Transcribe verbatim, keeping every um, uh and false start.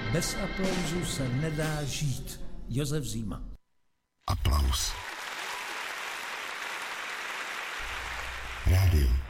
Bez aplauzu se nedá žít. Josef Zima. Aplaus. Rádio.